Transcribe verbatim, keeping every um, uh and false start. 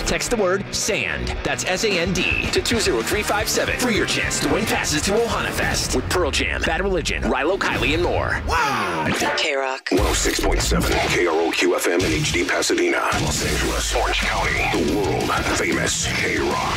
Text the word SAND, that's S A N D, to two zero three five seven for your chance to win passes to Ohana Fest with Pearl Jam, Bad Religion, Rilo Kiley, and more. Wow! K-Rock. one oh six point seven K R O Q F M in H D Pasadena, Los Angeles, Orange County, the world famous K-Rock.